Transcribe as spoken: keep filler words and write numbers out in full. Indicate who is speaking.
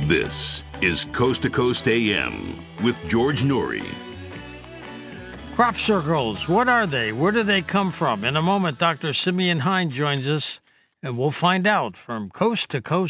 Speaker 1: This is Coast to Coast A M with George Noory.
Speaker 2: Crop circles, what are they? Where do they come from? In a moment, Doctor Simeon Hein joins us, and we'll find out from Coast to Coast.